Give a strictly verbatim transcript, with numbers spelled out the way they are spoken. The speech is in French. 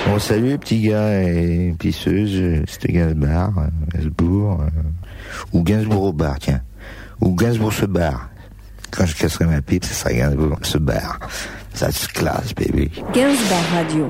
Bon, salut les petits gars et pisseuses, c'était Gainsbourg, Gainsbourg, euh, ou Gainsbourg au bar, tiens. Ou Gainsbourg se barre. Quand je casserai ma pipe, ça sera Gainsbourg se barre. Ça se classe, bébé. Gainsbourg Radio.